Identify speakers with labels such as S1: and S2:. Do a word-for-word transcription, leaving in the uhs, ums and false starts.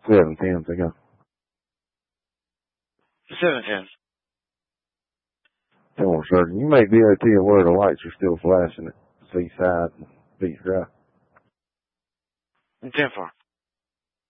S1: seven ten, take off.
S2: seven ten.
S1: Come on, sir. You make D O T aware the lights are still flashing at Seaside and Beach Drive.
S2: ten four.